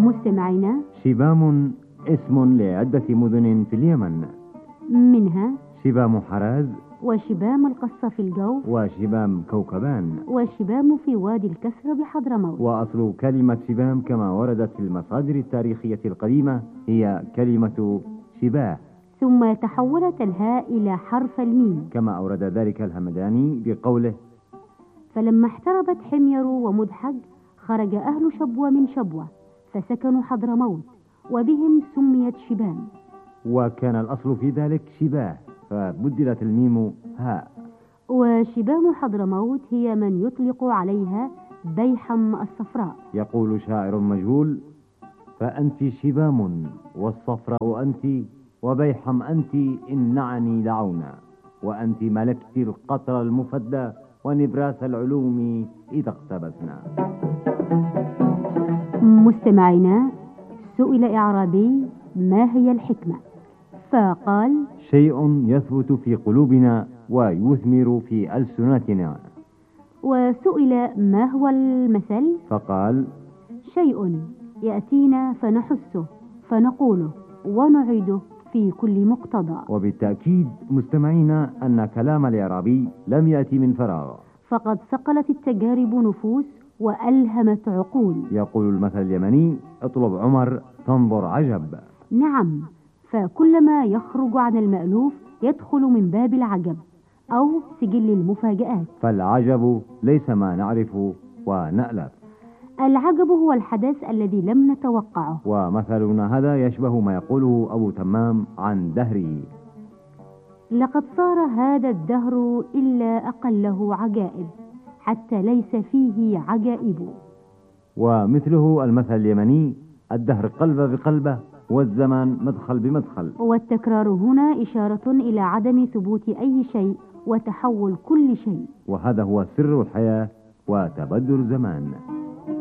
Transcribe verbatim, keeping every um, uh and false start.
مستمعينا، شبام اسم لعدة مدن في اليمن، منها شبام حراز، وشبام القصة في الجوف، وشبام كوكبان، وشبام في وادي الكسرى بحضرموت. وأصل كلمة شبام كما وردت في المصادر التاريخية القديمة هي كلمة شباه، ثم تحولت الهاء إلى حرف الميم، كما أورد ذلك الهمداني بقوله: فلما احتربت حمير ومدحج خرج أهل شبوة من شبوة فسكنوا حضرموت، وبهم سميت شبام. وكان الأصل في ذلك شباه، فبدلت الميم هاء. وشبام حضرموت هي من يطلق عليها بيحم الصفراء. يقول شاعر مجهول: فأنت شبام والصفراء أنت، وبيحم أنت إن نعني دعونا، وأنت ملكت القطر المفدى ونبراس العلوم إذا اقتبسنا. مستمعينا، سئل إعرابي: ما هي الحكمة؟ فقال: شيء يثبت في قلوبنا ويثمر في ألسنتنا. وسئل: ما هو المثل؟ فقال: شيء يأتينا فنحسه فنقوله ونعيده في كل مقتضى. وبالتأكيد مستمعينا أن كلام الإعرابي لم يأتي من فراغ، فقد صقلت التجارب نفوس وألهمت عقول. يقول المثل اليمني: اطلب عمر تنظر عجب. نعم، فكلما يخرج عن المألوف يدخل من باب العجب أو سجل المفاجآت. فالعجب ليس ما نعرف ونألف، العجب هو الحدث الذي لم نتوقعه. ومثلنا هذا يشبه ما يقوله أبو تمام عن دهره: لقد صار هذا الدهر إلا أقله عجائب، حتى ليس فيه عجائب. ومثله المثل اليمني: الدهر قلب بقلبه، والزمان مدخل بمدخل. والتكرار هنا إشارة إلى عدم ثبوت أي شيء وتحول كل شيء، وهذا هو سر الحياة وتبدل الزمان.